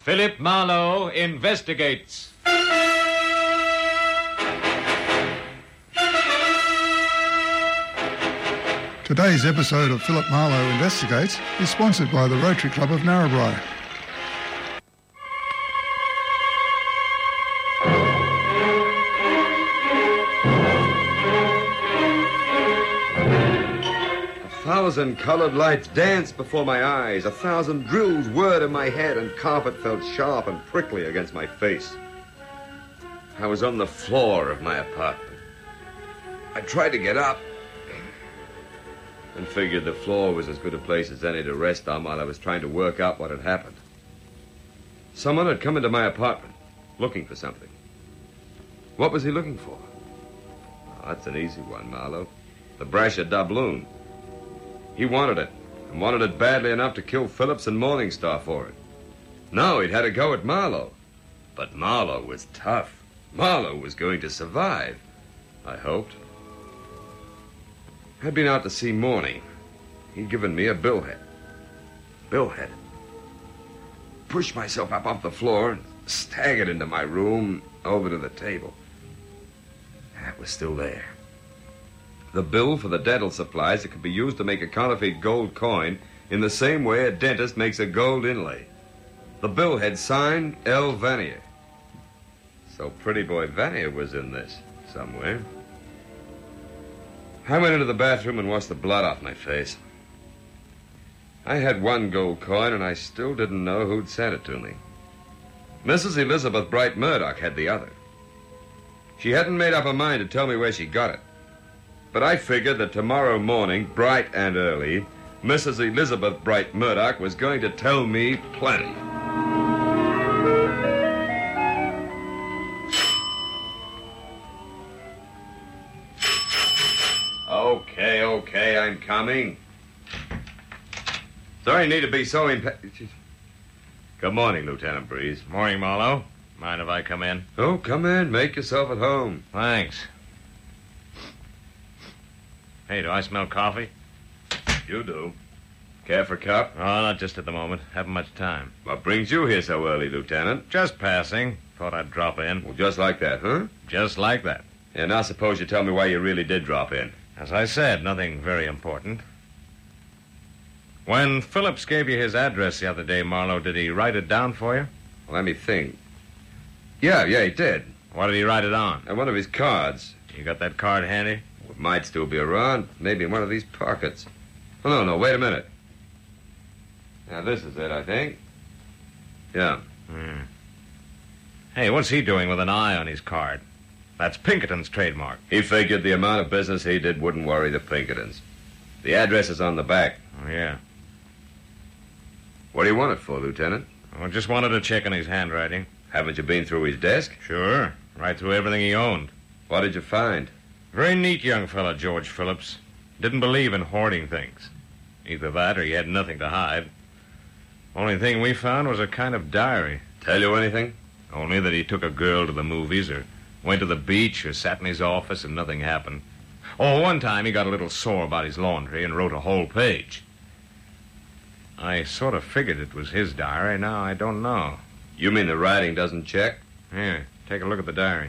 Philip Marlowe investigates. Today's episode of Philip Marlowe Investigates is sponsored by the Rotary Club of Narrabri. A thousand coloured lights danced before my eyes. 1,000 drills whirred in my head, and carpet felt sharp and prickly against my face. I was on the floor of my apartment. I tried to get up and figured the floor was as good a place as any to rest on while I was trying to work out what had happened. Someone had come into my apartment looking for something. What was he looking for? Oh, that's an easy one, Marlowe. The Brasher doubloon. He wanted it, and wanted it badly enough to kill Phillips and Morningstar for it. No, he'd had a go at Marlowe. But Marlowe was tough. Marlowe was going to survive, I hoped. I'd been out to see Morning. He'd given me a billhead. Billhead. Pushed myself up off the floor and staggered into my room, over to the table. That was still there. The bill for the dental supplies that could be used to make a counterfeit gold coin in the same way a dentist makes a gold inlay. The bill had signed L. Vanier. So Pretty Boy Vanier was in this somewhere. I went into the bathroom and washed the blood off my face. I had one gold coin, and I still didn't know who'd sent it to me. Mrs. Elizabeth Bright Murdoch had the other. She hadn't made up her mind to tell me where she got it. But I figured that tomorrow morning, bright and early, Mrs. Elizabeth Bright Murdoch was going to tell me plenty. Okay, I'm coming. Sorry you need to be so impatient. Good morning, Lieutenant Breeze. Morning, Marlowe. Mind if I come in? Oh, come in. Make yourself at home. Thanks. Hey, do I smell coffee? You do. Care for a cup? Oh, not just at the moment. Haven't much time. What brings you here so early, Lieutenant? Just passing. Thought I'd drop in. Well, just like that, huh? Just like that. Yeah, now suppose you tell me why you really did drop in. As I said, nothing very important. When Phillips gave you his address the other day, Marlowe, did he write it down for you? Well, let me think. Yeah, he did. What did he write it on? On one of his cards. You got that card handy? It might still be around. Maybe in one of these pockets. Oh, no, wait a minute. Now, this is it, I think. Yeah. Hey, what's he doing with an eye on his card? That's Pinkerton's trademark. He figured the amount of business he did wouldn't worry the Pinkertons. The address is on the back. Oh, yeah. What do you want it for, Lieutenant? I just wanted to check on his handwriting. Haven't you been through his desk? Sure. Right through everything he owned. What did you find? Very neat young fella, George Phillips. Didn't believe in hoarding things. Either that or he had nothing to hide. Only thing we found was a kind of diary. Tell you anything? Only that he took a girl to the movies or went to the beach or sat in his office and nothing happened. Oh, one time he got a little sore about his laundry and wrote a whole page. I sort of figured it was his diary. Now I don't know. You mean the writing doesn't check? Here, take a look at the diary.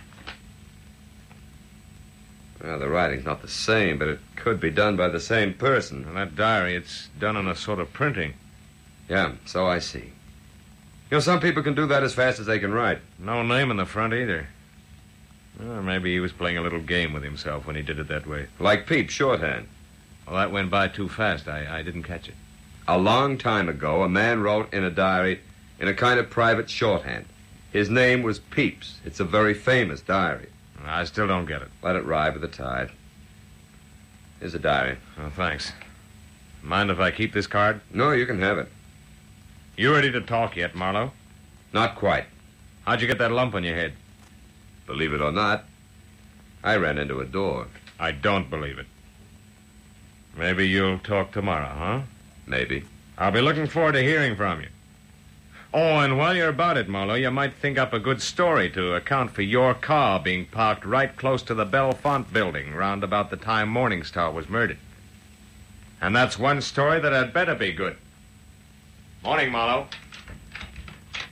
Well, the writing's not the same, but it could be done by the same person. And that diary, it's done on a sort of printing. Yeah, so I see. You know, some people can do that as fast as they can write. No name in the front either. Or maybe he was playing a little game with himself when he did it that way. Like Pete, shorthand. Well, that went by too fast. I didn't catch it. A long time ago, a man wrote in a diary in a kind of private shorthand. His name was Pepys. It's a very famous diary. I still don't get it. Let it ride with the tide. Here's a diary. Oh, thanks. Mind if I keep this card? No, you can have it. You ready to talk yet, Marlowe? Not quite. How'd you get that lump on your head? Believe it or not, I ran into a door. I don't believe it. Maybe you'll talk tomorrow, huh? Maybe. I'll be looking forward to hearing from you. Oh, and while you're about it, Marlowe, you might think up a good story to account for your car being parked right close to the Bellefonte building round about the time Morningstar was murdered. And that's one story that had better be good. Morning, Marlowe.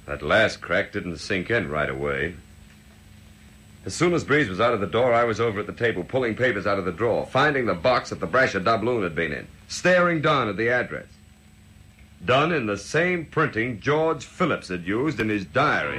That last crack didn't sink in right away. As soon as Breeze was out of the door, I was over at the table, pulling papers out of the drawer, finding the box that the Brasher doubloon had been in, staring down at the address. Done in the same printing George Phillips had used in his diary.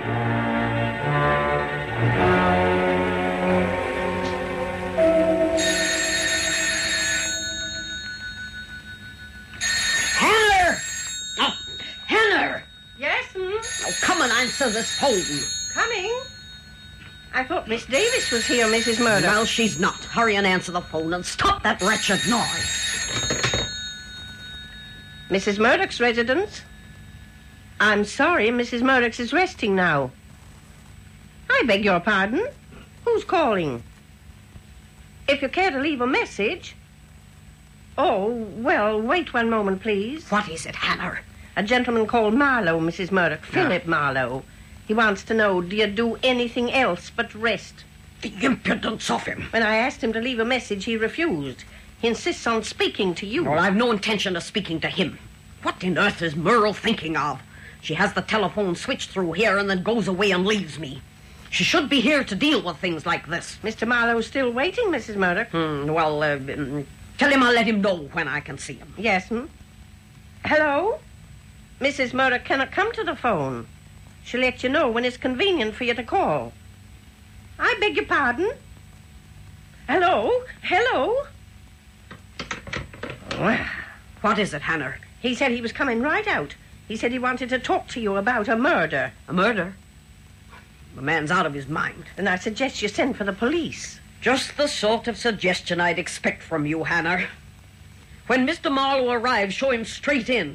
Henner! Oh, Henner! Yes, Oh, come and answer this phone. Coming. I thought Miss Davis was here, Mrs. Murdoch. Well, she's not. Hurry and answer the phone and stop that wretched noise. Mrs. Murdoch's residence? I'm sorry, Mrs. Murdoch's is resting now. I beg your pardon? Who's calling? If you care to leave a message... Oh, well, wait one moment, please. What is it, Henner? A gentleman called Marlowe, Mrs. Murdoch. Philip Marlowe. He wants to know, do you do anything else but rest? The impudence of him. When I asked him to leave a message, he refused. He insists on speaking to you. Well, I've no intention of speaking to him. What on earth is Merle thinking of? She has the telephone switched through here and then goes away and leaves me. She should be here to deal with things like this. Mr. Marlowe's still waiting, Mrs. Murdoch. Tell him I'll let him know when I can see him. Yes, Hello? Mrs. Murdoch cannot come to the phone. She'll let you know when it's convenient for you to call. I beg your pardon? Hello? Hello? What is it, Henner? He said he was coming right out. He said he wanted to talk to you about a murder. A murder? The man's out of his mind. Then I suggest you send for the police. Just the sort of suggestion I'd expect from you, Henner. When Mr. Marlowe arrives, show him straight in.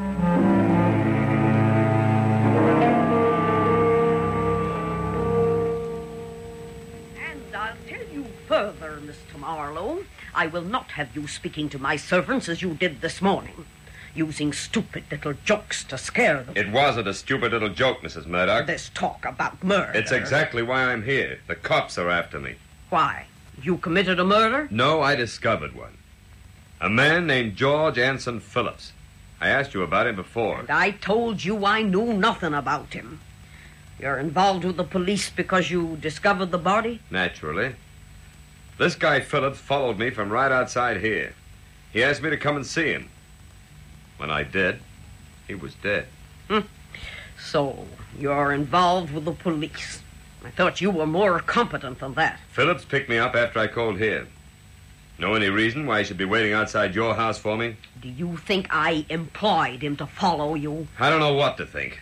And I'll tell you further, Mr. Marlowe, I will not have you speaking to my servants as you did this morning, using stupid little jokes to scare them. It wasn't a stupid little joke, Mrs. Murdoch. This talk about murder. It's exactly why I'm here. The cops are after me. Why? You committed a murder? No, I discovered one. A man named George Anson Phillips. I asked you about him before. And I told you I knew nothing about him. You're involved with the police because you discovered the body? Naturally. This guy Phillips followed me from right outside here. He asked me to come and see him. When I did, he was dead. So, you're involved with the police. I thought you were more competent than that. Phillips picked me up after I called here. Know any reason why he should be waiting outside your house for me? Do you think I employed him to follow you? I don't know what to think.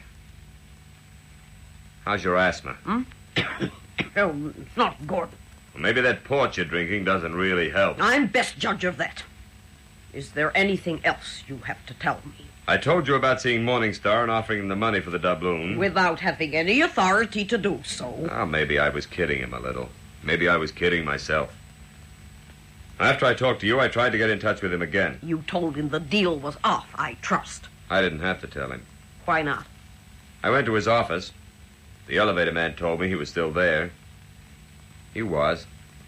How's your asthma? Oh, it's not good. Well, maybe that port you're drinking doesn't really help. I'm best judge of that. Is there anything else you have to tell me? I told you about seeing Morningstar and offering him the money for the doubloon. Without having any authority to do so. Well, maybe I was kidding him a little. Maybe I was kidding myself. After I talked to you, I tried to get in touch with him again. You told him the deal was off, I trust. I didn't have to tell him. Why not? I went to his office. The elevator man told me he was still there. He was.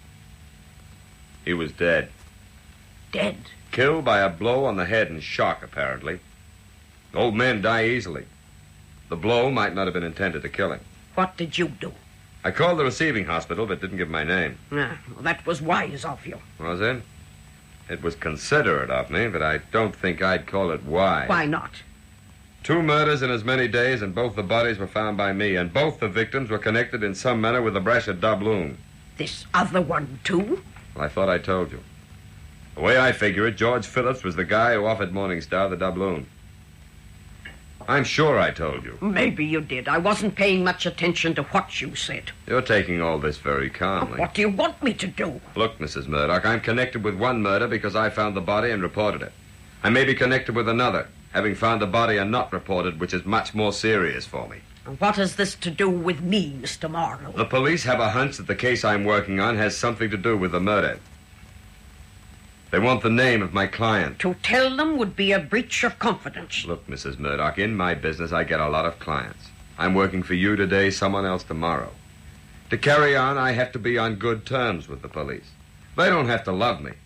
He was dead. Dead? Killed by a blow on the head in shock, apparently. Old men die easily. The blow might not have been intended to kill him. What did you do? I called the receiving hospital, but didn't give my name. Well, that was wise of you. Was it? It was considerate of me, but I don't think I'd call it wise. Why not? 2 murders in as many days, and both the bodies were found by me, and both the victims were connected in some manner with the Brasher doubloon. This other one, too? Well, I thought I told you. The way I figure it, George Phillips was the guy who offered Morningstar the doubloon. I'm sure I told you. Maybe you did. I wasn't paying much attention to what you said. You're taking all this very calmly. What do you want me to do? Look, Mrs. Murdoch, I'm connected with one murder because I found the body and reported it. I may be connected with another, having found the body and not reported, which is much more serious for me. And what has this to do with me, Mr. Marlowe? The police have a hunch that the case I'm working on has something to do with the murder. They want the name of my client. To tell them would be a breach of confidence. Look, Mrs. Murdoch, in my business I get a lot of clients. I'm working for you today, someone else tomorrow. To carry on, I have to be on good terms with the police. They don't have to love me,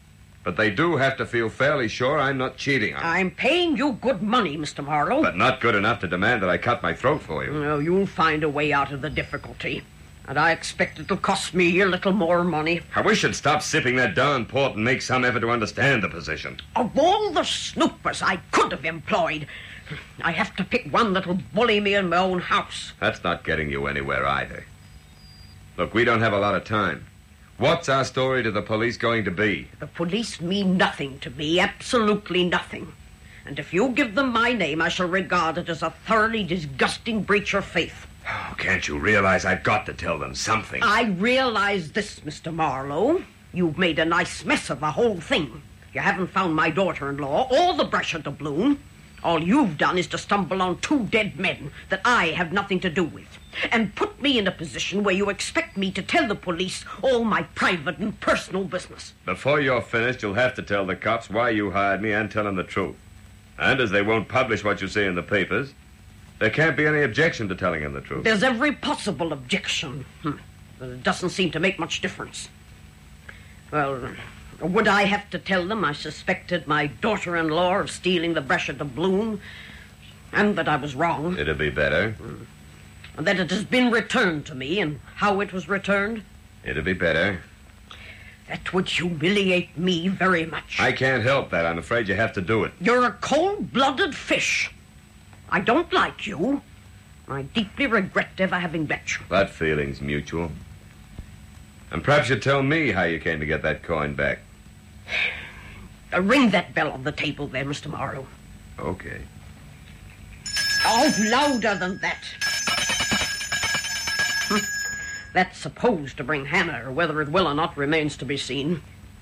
But they do have to feel fairly sure I'm not cheating on them. I'm paying you good money, Mr. Marlowe. But not good enough to demand that I cut my throat for you. No, you'll find a way out of the difficulty. And I expect it'll cost me a little more money. I wish you'd stop sipping that darn port and make some effort to understand the position. Of all the snoopers I could have employed, I have to pick one that'll bully me in my own house. That's not getting you anywhere either. Look, we don't have a lot of time. What's our story to the police going to be? The police mean nothing to me, absolutely nothing. And if you give them my name, I shall regard it as a thoroughly disgusting breach of faith. Oh, can't you realize I've got to tell them something? I realize this, Mr. Marlowe. You've made a nice mess of the whole thing. You haven't found my daughter-in-law or the brush of doubloon. All you've done is to stumble on two dead men that I have nothing to do with, and put me in a position where you expect me to tell the police all my private and personal business. Before you're finished, you'll have to tell the cops why you hired me and tell them the truth. And as they won't publish what you say in the papers, there can't be any objection to telling them the truth. There's every possible objection. But it doesn't seem to make much difference. Well, would I have to tell them I suspected my daughter-in-law of stealing the brush of doubloon, and that I was wrong? It'd be better. And that it has been returned to me, and how it was returned? It'd be better. That would humiliate me very much. I can't help that. I'm afraid you have to do it. You're a cold-blooded fish. I don't like you. I deeply regret ever having met you. That feeling's mutual. And perhaps you'd tell me how you came to get that coin back. Ring that bell on the table there, Mr. Marlowe. Okay. Oh, louder than that. That's supposed to bring Hannah, or whether it will or not remains to be seen.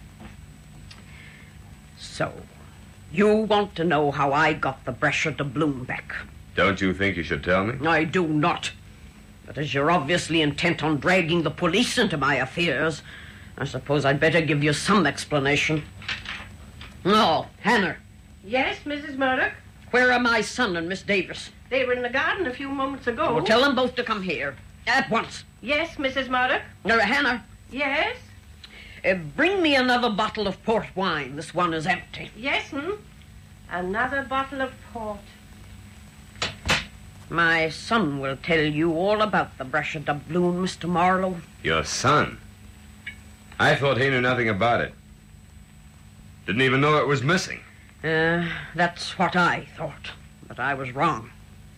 So, you want to know how I got the brush of doubloon back? Don't you think you should tell me? I do not. But as you're obviously intent on dragging the police into my affairs, I suppose I'd better give you some explanation. Oh, Hannah. Yes, Mrs. Murdoch? Where are my son and Miss Davis? They were in the garden a few moments ago. Well, tell them both to come here. At once. Yes, Mrs. Murdoch? Hannah. Yes? Bring me another bottle of port wine. This one is empty. Yes, Another bottle of port. My son will tell you all about the brush of doubloon, Mr. Marlowe. Your son? I thought he knew nothing about it. Didn't even know it was missing. That's what I thought, but I was wrong.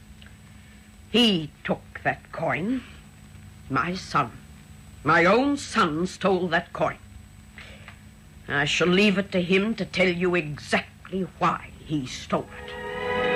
He took that coin. My son. My own son stole that coin. I shall leave it to him to tell you exactly why he stole it.